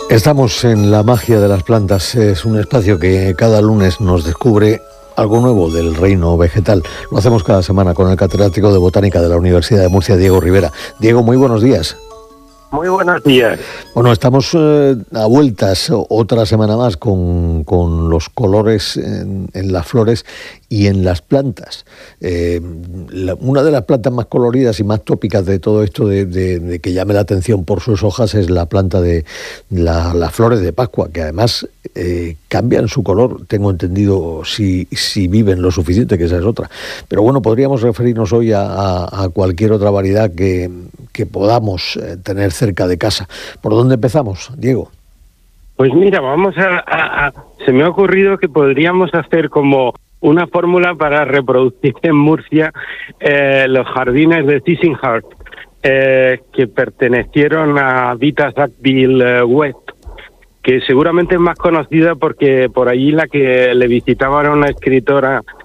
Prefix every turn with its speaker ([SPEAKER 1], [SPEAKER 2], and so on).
[SPEAKER 1] Estamos en la magia de las plantas. Es un espacio que cada lunes nos descubre algo nuevo del reino vegetal. Lo hacemos cada semana con el catedrático de Botánica de la Universidad de Murcia, Diego Rivera. Diego, muy buenos días.
[SPEAKER 2] Muy buenos días.
[SPEAKER 1] Bueno, estamos a vueltas otra semana más con los colores en las flores y en las plantas. Una de las plantas más coloridas y más tópicas de todo esto de que llame la atención por sus hojas es la planta de las flores de Pascua, que además cambian su color, tengo entendido, si viven lo suficiente, que esa es otra. Pero bueno, podríamos referirnos hoy a cualquier otra variedad que podamos tener cerca de casa. ¿Por dónde empezamos, Diego?
[SPEAKER 2] Pues mira, se me ha ocurrido que podríamos hacer como una fórmula para reproducir en Murcia los jardines de Sissinghurst, que pertenecieron a Vita Sackville West, que seguramente es más conocida porque por allí la que le visitaba era una escritora